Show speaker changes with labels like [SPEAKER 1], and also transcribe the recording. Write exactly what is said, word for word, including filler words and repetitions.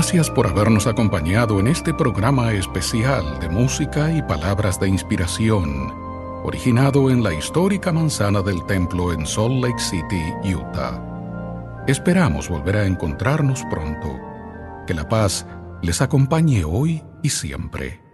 [SPEAKER 1] Gracias por habernos acompañado en este programa especial de música y palabras de inspiración, originado en la histórica manzana del templo en Salt Lake City, Utah. Esperamos volver a encontrarnos pronto. Que la paz les acompañe hoy y siempre.